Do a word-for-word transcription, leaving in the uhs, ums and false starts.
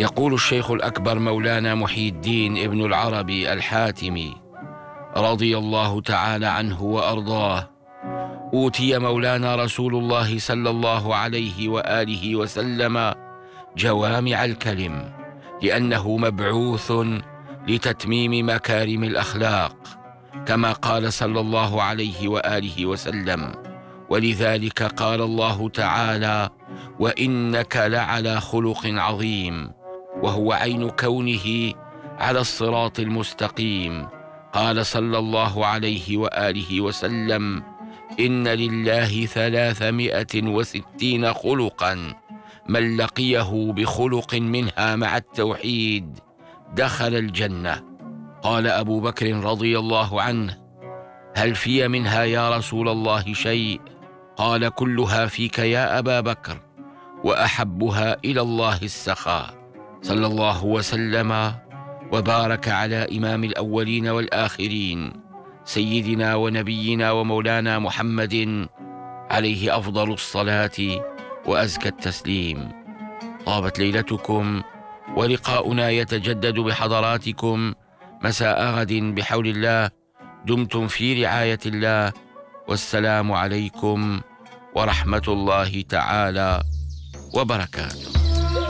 يقول الشيخ الأكبر مولانا محي الدين ابن العربي الحاتمي رضي الله تعالى عنه وأرضاه: أوتي مولانا رسول الله صلى الله عليه وآله وسلم جوامع الكلم، لأنه مبعوث لتتميم مكارم الأخلاق، كما قال صلى الله عليه وآله وسلم. ولذلك قال الله تعالى: وإنك لعلى خلق عظيم، وهو عين كونه على الصراط المستقيم. قال صلى الله عليه وآله وسلم: إن لله ثلاثمائة وستين خلقا، من لقيه بخلق منها مع التوحيد دخل الجنة. قال أبو بكر رضي الله عنه: هل في منها يا رسول الله شيء؟ قال: كلها فيك يا أبا بكر، وأحبها إلى الله السخاء. صلى الله وسلم وبارك على إمام الأولين والآخرين، سيدنا ونبينا ومولانا محمد، عليه أفضل الصلاة وأزكى التسليم. طابت ليلتكم، ولقاؤنا يتجدد بحضراتكم مساء غد بحول الله. دمتم في رعاية الله، والسلام عليكم ورحمة الله تعالى وبركاته.